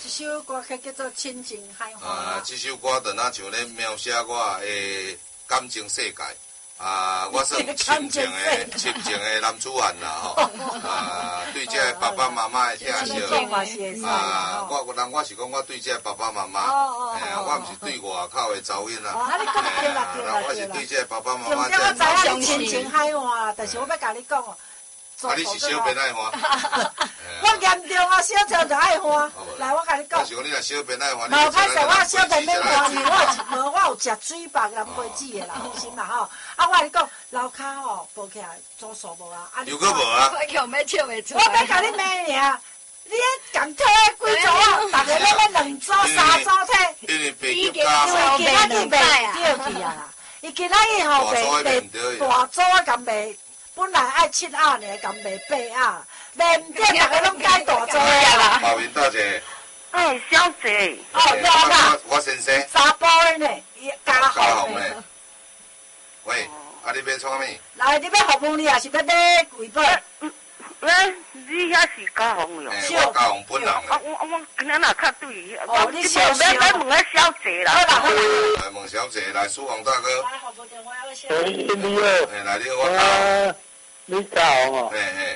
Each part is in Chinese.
一首歌曲叫做《亲情海花》。 这首歌就那像咧描写我的感情世界。我算亲情的男子汉啦吼。对这个爸爸妈妈的疼惜。我是讲我对这个爸爸妈妈。我毋是对外口的查某囡仔。我是对这个爸爸妈妈。 重点我知影亲情海花，但是我要甲你讲哦。 你是小便爱花？ 我严重啊，小条就爱花。来，我甲你讲。 我想你若小便爱花， 无歹势，我小便免花，因为我有食水白南瓜子的啦，放心啦吼。我甲你讲，楼骹吼抱起来做数无啊？ 又搁无啊？ 我叫要笑袂出来。我要甲你骂尔，你共体几组啊？逐个咧2组、3组体。 因为白家因为今仔日卖掉去啊啦，伊今仔日吼卖大组啊，甲卖。本来爱7盒呢，咁卖8盒，卖唔掉，大家拢改大组啊啦。 毛面大姐。 哎，小姐。 哦，对啊。 我先生。 查甫的呢，加红的。 喂，你要创啥物？ 来，你要服务你也是要买贵本？ 你遐是加红的哦。我加红本人。 我今仔哪较对。 哦，你小姐。 来问下小姐啦。 来问小姐，来苏王大哥。 来，服务电话要先。 你好。 来，你好，我加。 你加红哦。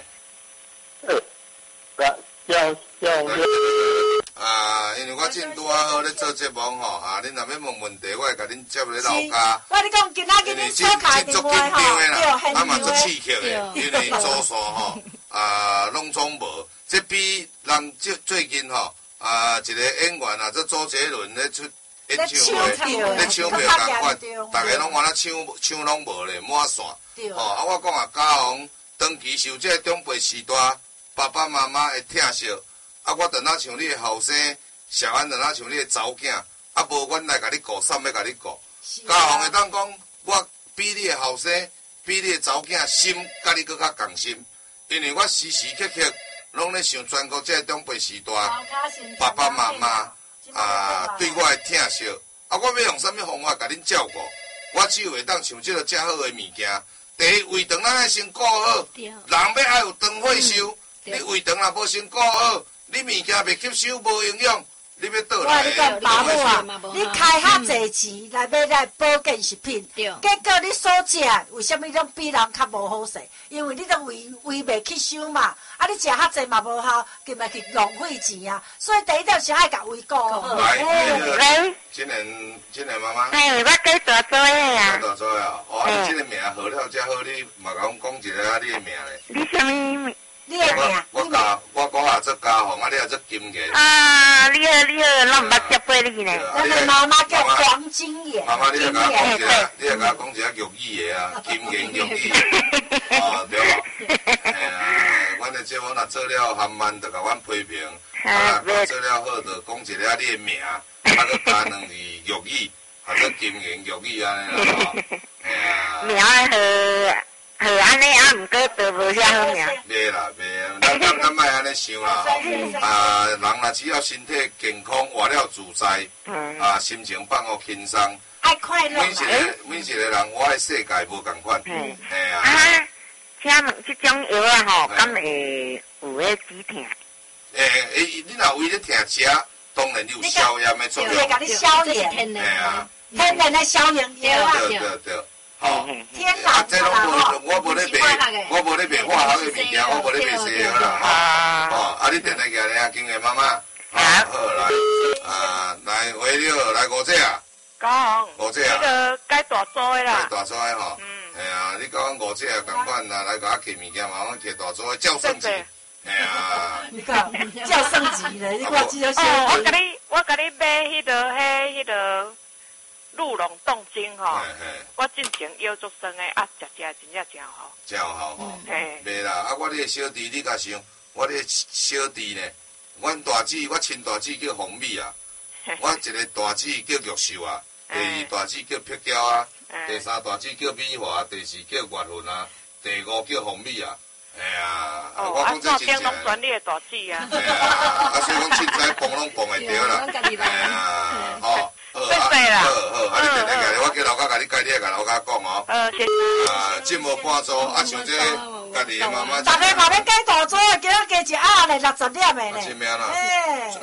因为我正拄好咧做节目吼，恁若要问问题，我会甲恁接咧老家。 我你讲，今仔日恁吵开电话吼， 嘛足刺激的，因为组数吼，拢总无。这比人最近吼，一个演员啊，这周杰伦咧出演唱会，咧抢票同款，大家拢往那抢拢无咧，满线。吼，我讲嘉宏长期受这长辈时代爸爸妈妈的疼惜，我就哪像你的后生，小安就哪像你的查某囝，无阮来甲你顾，啥要甲你顾？嘉宏会当讲，我比你的后生，比你的查某囝心，甲你搁较共心，因为我时时刻刻拢咧想全国这长辈时代爸爸妈妈对我的疼惜，我要用啥物方法甲恁照顾？我只有会当像这个遮好的物件。第一，胃肠咱爱先顾好，人要爱有肠火烧。你胃肠若无先顾好，你物件袂吸收，无营养，你要倒来？ 我你讲爸母啊，你开遐济钱来买来保健食品，结果你所食为什么拢比人较无好势？因为你都胃袂吸收嘛，你食遐济嘛无效，佮嘛去浪费钱啊。所以第一条是爱甲胃顾好。 喂， 今年妈妈。 我改大做的啊。 大做啊！你这个名好了才好，你嘛甲阮讲一下你的名咧。 你什么？ 你的名？ 我讲也做嘉宏，你也做金言。 你好，咱毋捌接过你呢。 咱的妈妈叫黄金眼。 妈妈，你来甲我讲一下，你来甲我讲一下玉语的啊，金言玉语。对吧？阮的节目若做了含慢，就甲阮批评；做了好，就讲一下你的名，搁加2字玉语，做金言玉语安尼啦。 名好安尼毋过都无啥好名。 袂啦，咱莫安尼想啦吼。人若只要身体健康，活了自在，心情放好轻松， 爱快乐。 每一个人活的世界无共款。 请问这种药啊吼，敢会有迄止痛？ 你若为了疼食，当然有消炎的作用。 会甲你消炎。天然的消炎药啊。 对。吼， 天然这拢我无咧卖，我无咧卖化学的物件，我无咧卖西药啦，吼，你电来过来啊，金元妈妈，好来，来回了，来5只啊， 讲 5只啊， 那个改大组的啦， 大组的吼，你甲阮5只啊，共款啦，来甲我摕物件嘛，我摕大组的叫升级， 你看叫升级咧，你看这个升级。我甲你买迄个。鹿茸冻精吼，我进前腰足酸的，食真正真好。 真好吼，袂啦，我咧小弟，你甲想，我咧小弟呢，阮大姊，我亲大姊叫红米啊，我一个大姊叫玉秀啊，第2大姊叫碧娇啊，第3大姊叫美华，第4叫月云啊，第5叫红米啊。我讲这真正。 拢选你的大姊啊。 所以讲凊彩蹦拢蹦会着啦。吼。好，你电来个，我叫老家甲你介，你来甲老家讲哦。节目半组，像这家己的妈妈。 大家嘛要改大组的，今仔加1盒咧，60粒的咧。 真命啦。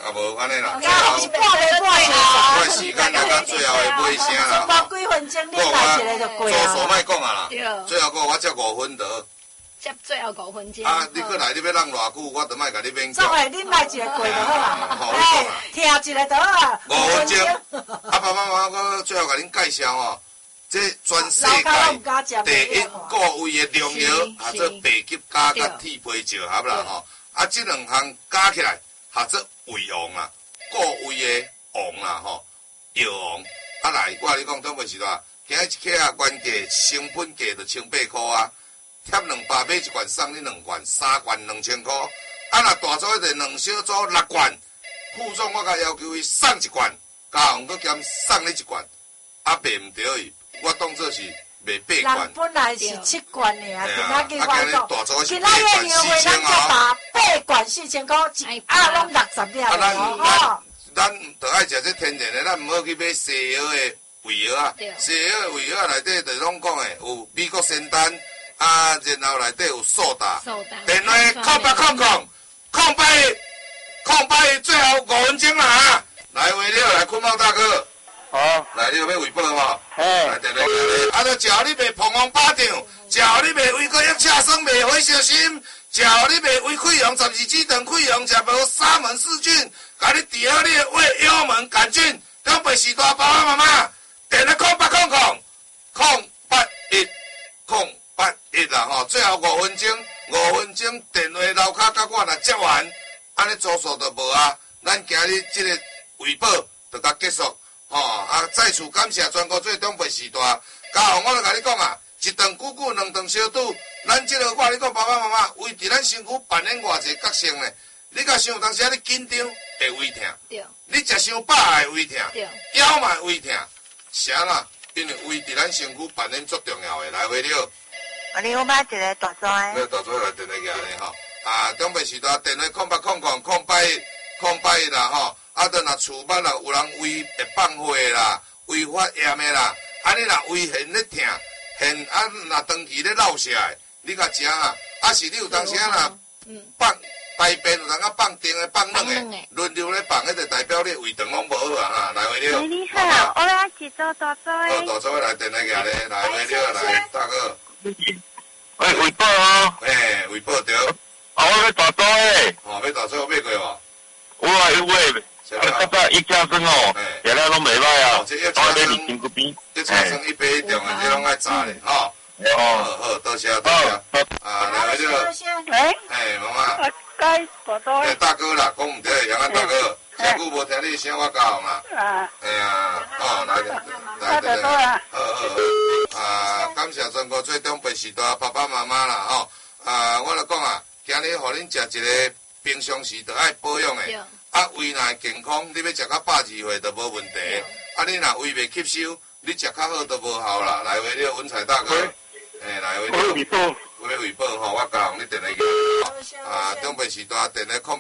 啊无安尼啦。 是半个半时间来到最后的尾声啦。 无几分钟，你来一个就过啊。 做莫讲啊啦。最后我才5分得。 才最后5分钟。 啊，你过来你要让偌久，我就莫甲你勉强。 做诶，恁来一个过就好啦。哎，听一个就好。 5分钟。啊，爸爸妈妈，我最后甲恁介绍哦，这全世界第一个位的良药，或者白吉加甲铁皮结合啦吼。啊，这2项加起来，或者胃王啦，个位的王啦吼，药王。啊来，我甲你讲，当袂是啦，今日一克啊，原价成本价就1,800块啊。贴200买1罐，送你2罐，3罐2000块。啊，若大组一个2小组6罐，副总我甲要求伊送1罐，加红佮兼送你1罐，啊卖唔着伊，我当做是卖8罐。 人本来是7罐的啊，今仔日我讲， 今仔日优惠咱才把8罐4000块，啊拢60粒哦。 咱着爱食这天然的，咱唔好去买西药的胃药啊。西药的胃药内底就拢讲的有美国仙丹。啊，然后内底有苏打，电话08最后5分钟啦哈！来话了，来困猫大哥， 好， 来你要喂饱吼， 来电话来，啊，就叫你袂碰王巴掌，叫你袂胃过液车生袂火小心，叫你袂胃溃疡12指肠溃疡，食无沙门氏菌，甲你治好你的胃幽门杆菌，长辈时代爸爸妈妈，电话0800810881啦吼，最后5分钟电话楼骹甲我若接完，安尼组数就无啊。咱今日这个维保就甲结束吼，啊，再次感谢全国最长辈时代，嘉宏我就甲你讲啊，一顿久久两顿小肚，咱这个我甲你讲爸爸妈妈为伫咱身躯扮演偌济角色呢？你甲想有当时啊，你紧张会胃痛，你食伤饱会胃痛，腰嘛会胃痛，啥啦？因为胃伫咱身躯扮演足重要的，来话了。 你好，买一个大纸的。 你大纸来电话寄咧吼，啊，长辈时代电话08000881啦吼，啊，等若厝捌啦，有人胃会放火啦，胃发炎的啦，啊，你若胃现咧痛，啊，若长期咧落下来，你甲食啊，啊是你有当时啊若放大便有人啊放甜的放冷的，轮流咧放，迄就代表你胃肠拢无好啊哈，来话了。 你好，我要去做大纸的。 大纸来电话寄咧，来话了，来大哥。 喂，维保哦。 维保对。 啊，我要大组诶。 哦，要大组买过无？ 有啊有诶。啊，早益家生哦，原来拢袂歹啊。 这益家生，益家生一杯重的，这拢爱炸的，吼。好，多谢。啊，来了。喂。妈妈。 该大组。 大哥啦，讲唔对，杨安大哥，真久无听你声，我教红啦。哎呀，哦，来。好。感谢全国最长辈时代爸爸妈妈啦，吼。我来讲啊，今日互恁食一个平常时就爱保养的。啊，胃若健康，你要食到120岁都无问题。啊，你若胃袂吸收，你食较好都无效啦。来话了，文才大哥，来话了，维保吼，我教你电话去。啊，长辈时代电话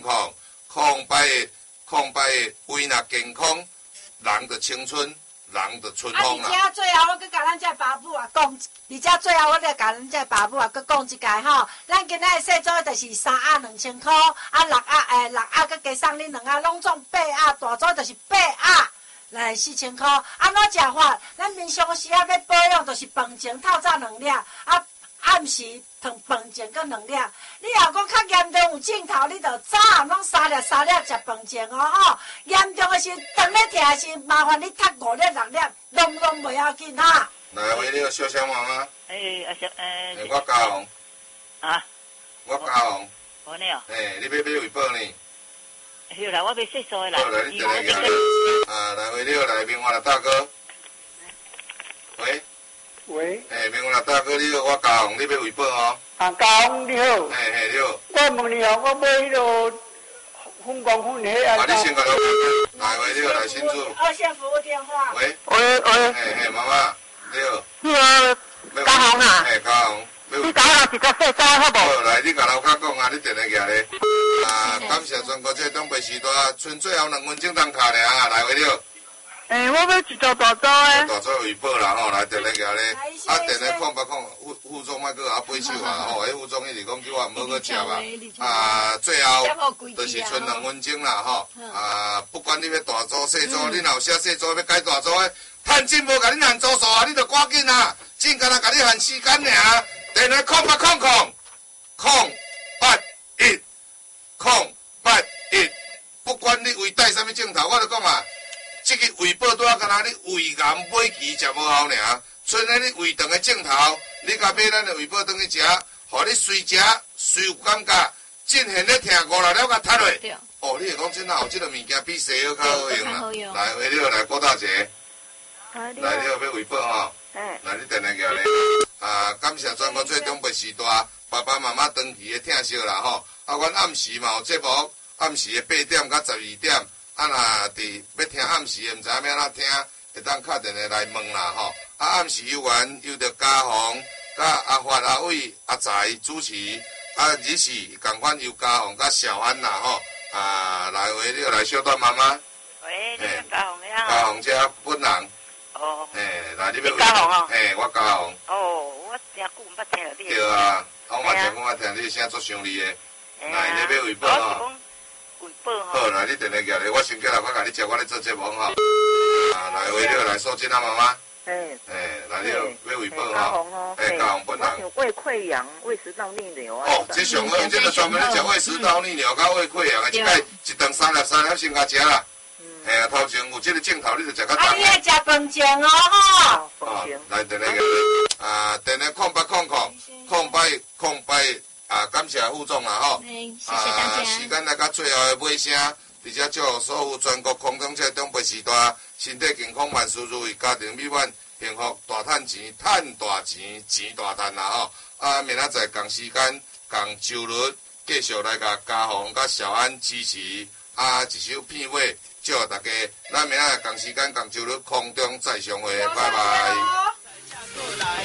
08000881胃若健康，人就青春。人就春风啦。 而且最后我佮咱这爸母啊讲，而且最后我再甲咱这爸母啊佮讲一届吼，咱今仔细组就是3盒2000块，啊6盒佮加送你2盒，拢总8盒，大组就是8盒，来4000块。安怎食法？咱平常时啊要保养，就是饭前透早2粒，啊暗时饭前佮2粒。你若讲较严重有镜头，你就早暗拢3粒食饭前哦吼。严重的是肠咧痛是麻烦你读5粒6粒，拢袂要紧哈。 来，为了小香妈妈。我嘉宏。 啊。 我嘉宏。 我呢？ 你要买维保呢？ 是啦，我要细数的啦。 好，来你电话来。来为了来明华大哥。喂。明华大哥，你好，我嘉宏，你要维保哦。 嘉宏你好。 你好。 我问你哦，我买迄个粉光粉迄啊。 你先甲老来喂，你好，来新竹。 二线服务电话。 喂。妈妈，你好。 嘉宏啊。 嘉宏。 你甲我一个细仔好无？ 好，来，你甲老脚讲啊，你电话寄咧。感谢全国最长辈时代，剩最后2分钟当卡尔啊，来喂了。 我要一条大组诶。 大组微波啦吼，来电咧举咧，电咧看别看，副总莫搁阿八手啊吼，迄副总伊是讲叫我毋好搁食啊，最后就是剩2分钟啦吼，不管你要大组细组，你若有写细组要改大组诶，趁钱无甲你限组数啊，你着赶紧啊，只干那甲你限时间尔，电咧0800810881，不管你为带啥物镜头，我著讲啊。这个胃部拄啊，敢若你胃癌买期食无效尔，剩下你胃肠的镜头，你甲买咱的胃部转去食，互你随食随有感觉，真现咧疼5-6了甲塌落。哦，你会讲真有这个物件比西药较好用啦。来，为了来郭大姐，来你要胃部吼，来你电话过来。感谢全国最中北时代爸爸妈妈长期的疼惜啦吼。阮暗时嘛有节目，暗时的8点到12点。若伫要听暗时的，毋知影要怎听，会当敲电话来问啦吼。暗时有缘由着嘉宏、甲阿发、阿伟、阿财主持，日时共款由嘉宏甲小安啦吼。来为你来小段妈妈。 喂，你是嘉宏呀？ 嘉宏遮本人。 哦。 来你要。 嘉宏哦。 我嘉宏。 哦，我真久毋捌听到你。 对啊，我嘛真久听你声足伤利的。来，你要微博吼。好，来你电话过来，我先叫人我甲你接，我咧做节目吼。来为了来收金啊，妈妈。来你要微博吼。嘉宏本人。 我有胃溃疡、胃食道逆流啊。 哦，这上好，这个专门咧食胃食道逆流甲胃溃疡的，一摆一顿3粒先甲食啦。头前有这个镜头，你就食较重。 你爱食饭前哦吼。 饭前。 来电话过来，电话0800感谢副总啦吼，时间来到最后的尾声，而且祝所有全国空中车中北时代身体健康，万事如意，家庭美满，幸福大赚钱，赚大钱，钱大赚啦吼。明仔载同时间同周日继续来甲嘉宏甲小安支持，一首片尾祝大家，咱明仔同时间同周日空中再相会，拜拜。